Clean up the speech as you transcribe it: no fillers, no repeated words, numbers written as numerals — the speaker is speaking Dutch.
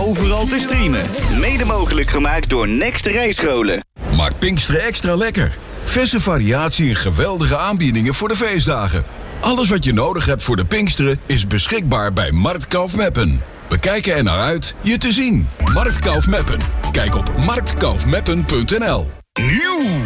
overal te streamen. Mede mogelijk gemaakt door Next Rijscholen. Maak Pinksteren extra lekker. Verse variatie en geweldige aanbiedingen voor de feestdagen. Alles wat je nodig hebt voor de Pinksteren is beschikbaar bij Markt Kaufmeppen. We kijken er naar uit je te zien. Markt Kaufmeppen. Kijk op marktkaufmeppen.nl. Nieuw!